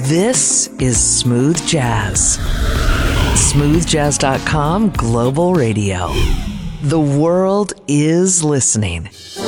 This is Smooth Jazz. smoothjazz.com Global Radio. The world is listening.